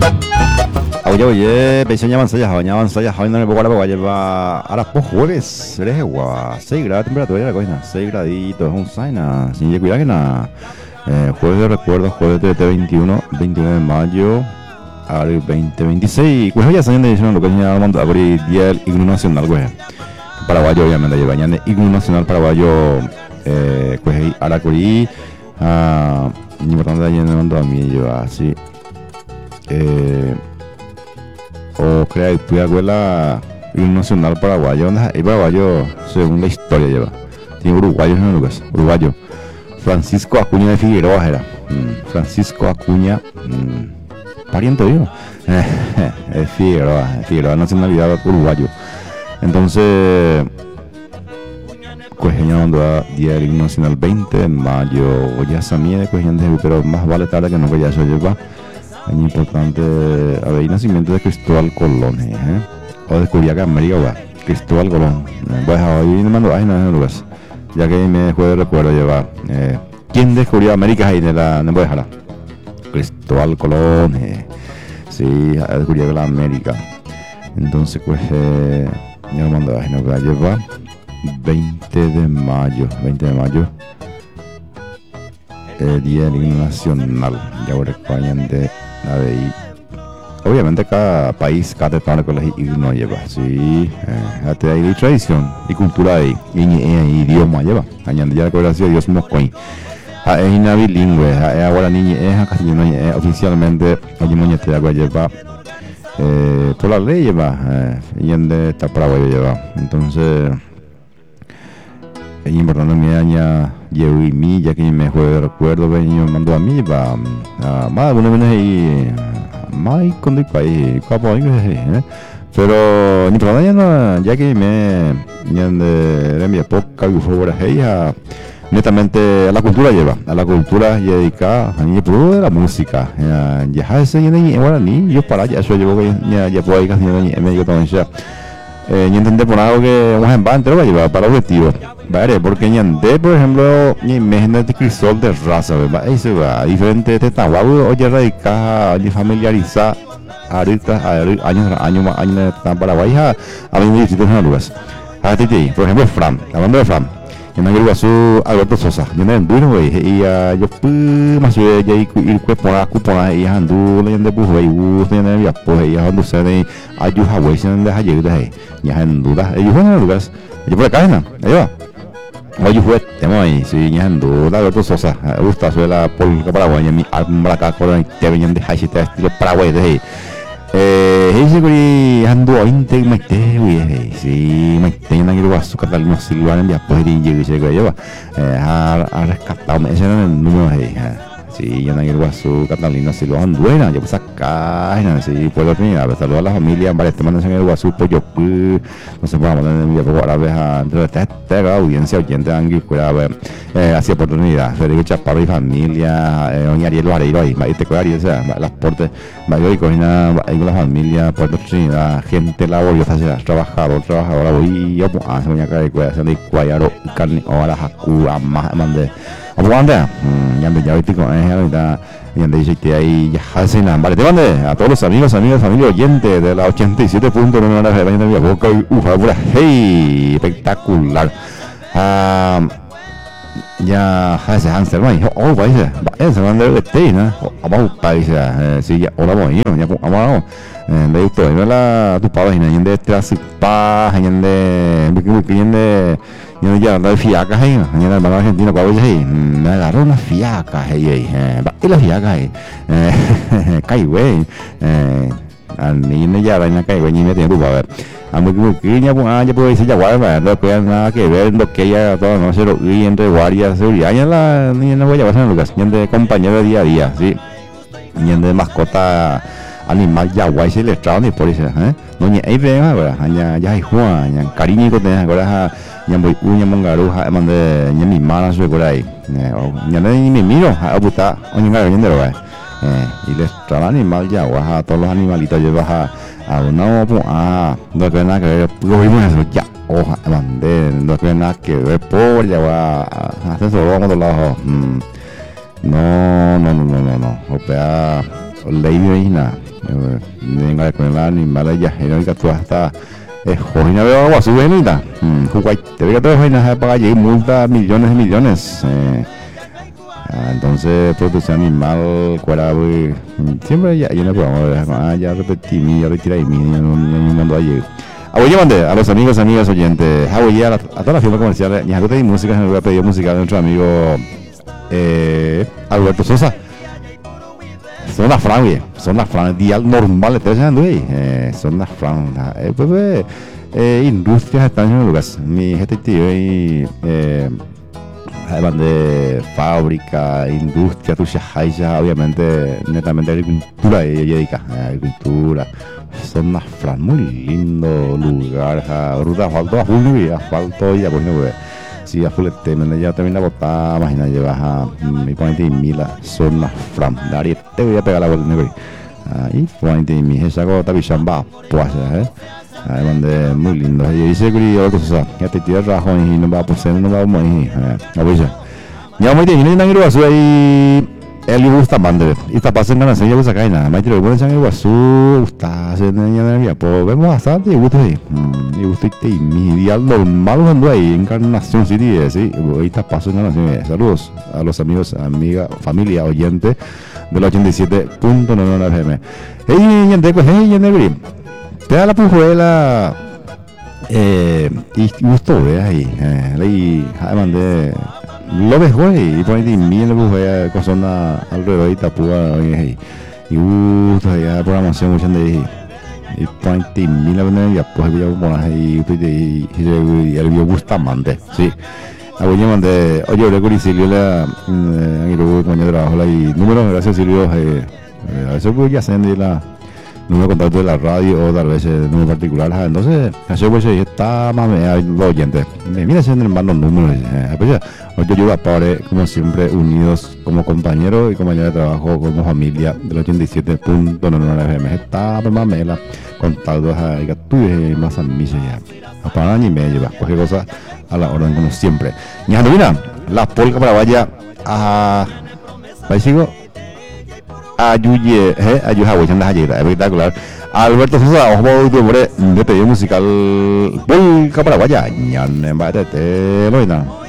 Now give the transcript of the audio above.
Oye, pensión avanza ya, hoy no me puedo guardar lleva ahora pues jueves, eres guau, 6 grados de temperatura, la cosa, 6 graditos, es un saina, sin cuidar que nada. Jueves de recuerdo, jueves de 21 de mayo al 2026, pues ya saben de lo que ya vamos a abrir día del himno nacional, güey. Paraguayo, obviamente, lleva ya el himno nacional paraguayo, pues ahora curí, importante allá en el mundo a mí lleva así. O crea tu abuela himno nacional paraguayo, donde hay paraguayo según la historia lleva. Tiene uruguayos en el lugar, uruguayo. Francisco Acuña de Figueroa era. Francisco Acuña, pariente vivo. Figueroa, nacionalidad uruguayo. Entonces, cuestionando a Día del Himno Nacional 20 de mayo, ya sabía de cuestiones, pero más vale tarde que nunca, ya eso lleva. Es importante, a ver, nacimiento de Cristóbal Colón, o descubría que América, Cristóbal Colón. Pues hoy me mandó en el lugar, ya que me dejó de recuerdo llevar. ¿Quién descubrió América ahí de la Nebojara? Cristóbal Colón, sí, descubrió la América. Entonces, pues, ya me mandó ahí, nos va a llevar 20 de mayo, Día del Himno Nacional, ya por España de la de ahí. Obviamente cada país, cada estado con el himno lleva, sí, hasta ahí tradición y cultura ahí, y idioma lleva, añade ya la cooperación de Dios Moscoy. Es una bilingüe, ahora niña es castellano, oficialmente allí moñete agua lleva, toda la ley lleva, y en de esta Paraguay lleva, entonces es importante mi aña llevo y mi ya que me juego de recuerdo venía mandó a mí va más una vez ahí más con el país capo ahí pero ni para ya no ya que me de mi época que fue por ahí netamente a la cultura lleva a la cultura y dedicada a mí por de la música ya ese y ahora ni yo para ya eso llevo que ya puedo ir casi me digo también ya y entender por algo que vamos en banda va a llevar para objetivos vale porque ñandé por ejemplo ni imagen de crisol de raza ¿verdad? Ahí se va diferente de tahuabu oye radical ni familiarizar ahorita años en Paraguay a mí me distintos en lugares a ti por ejemplo Fran hablando de Fran yo me quiero su Alberto Sosa yo me enduino güey y yo más yo ya ir cupona y andu leyendo pues güey tiene ya pues y andu se de ayuda güey se de ayer de ahí ya en duda ellos van a lugares yo por acá no ahí va oye fue tema ahí sí ya en duda Alberto Sosa gusta suela política paraguaya mi álbum acá con te venían de high estilo Paraguay de ahí ese que ando a 20 maite güey sí maite en el guaso Catalina Silva en ya pues y ese que lleva a rescatar ese era el número ahí sí ya en el guaso Catalina Silva anduera yo pues acá sí puedo venir a saludar a la familia varias temas en el guaso pues yo no sé vamos a enviar por ahora a ver esta audiencia oyente angui fuera ver hacia oportunidad Federico Chaparro y familia doña Ariel Vareiro ahí te cuidaría o sea las portes mayor y cocina ahí con la familia Puerto Trinidad gente laboriosa trabajadora voy yo pues a doña cara de cuidación de cuayaro carne o a la jacura más mande ¿cómo anda? Ya me ya viste con ahorita y anda dice que ahí ya hacen vale te mande a todos los amigos familia oyente de la 87.9 de la de mi boca ufa pura hey espectacular ya hace Hansel mai oh país va se manda de este no vamos país sí ya ahora voy ya vamos de esto no la tu página y de tras pa y de yo ya ando de fiacas ahí en el hermano argentino para ahí me agarró una fiaca ahí y la fiaca ahí caí güey al niño ya va en la calle güey ni me tiene para ver a muy ya puedo decir ya guarda no tiene nada que ver lo que ella todo no se lo y entre guardia seguridad ya la niña no voy a pasar en Lucas y de compañero de día a día sí y de mascota animal ya guay se le trae ni por eso no ni ahí ven ahora ya hay Juan ya cariño que tenés ahora ya voy uña mongaruja mande ya mi mala soy por ahí ya no ni me miro a puta oña gargantero y les trae animal ya a todos los animalitos llevas a uno no tiene nada que ver lo vimos eso ya hoja mandé no tiene nada que ver por ya va a hacer solo vamos a lado no o sea ley de nada Venga con la animal ya, y que tú hasta joina veo agua sube nita. Juguay, te veo que todo joina paga allí multa millones y millones. Entonces, protección animal, cuera, siempre ya, yo no puedo, ya repetí, ya retiré mi, no mando ayer. Oye, mande a los amigos, amigas, oyentes, a toda la firma comercial, y a de música, me voy a pedir música de nuestro amigo Alberto Sosa. Son las franjas, dial normal, son las franjas. Industrias están en el lugar. Mi gente tío y además de fábrica, industria, tu ya obviamente netamente agricultura y dedica agricultura. Son las franjas, muy lindo lugar, ruta asfalto y ya pues no si a full temen ya termina botar, imagina llevas a mi 40.000 son las franjas. Daría te voy a pegar la vuelta negro. Y 40.000 esa cosa bichamba, pues además de muy lindo. Y dice que yo cosa, ya te tira rajo y no va a poner no va a morir. A ver ya muy bien, no hay nada ahí. Él le gusta mandar y está pasando la señal usa caina me tiro bueno sangre guasu está haciendo ya pues vemos bastante y gusto ahí y gusto y mi día normal cuando hay Encarnación City sí ahorita paso Encarnación saludos a los amigos amiga familia oyente del 87.9 FM hey gente pues hey gente te da la pujuela y gusto ve ahí ahí mandé lo mejor y por ahí también lo que cosas alrededor de Itapúa y gusta ya programación mucha de y por ahí también la verdad ya pues ya bueno y el bio Bustamante sí abuelo mande oye le con Silvio la y luego con el trabajo y número gracias Silvio a veces pues ya se la número de contacto de la radio o tal vez número particular entonces eso pues está más los oyentes mira se en los números pues ya yo ayudo a Pare como siempre unidos como compañeros y compañeros de trabajo como familia del 87.9 FM está más mela contactos a tú y más a mí ya para año y medio cualquier cosa a la orden como siempre y mira la polca para vaya a sigo ayuye ayuja voy a andar espectacular Alberto Sosa vamos a de pedido musical polca para vaya ñan en bate te lo